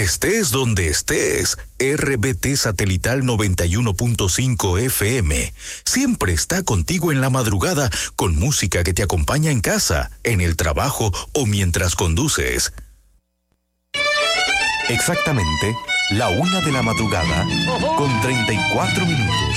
Estés donde estés, RBT Satelital 91.5 FM siempre está contigo en la madrugada con música que te acompaña en casa, en el trabajo o mientras conduces. Exactamente, la 1 de la madrugada con 34 minutos.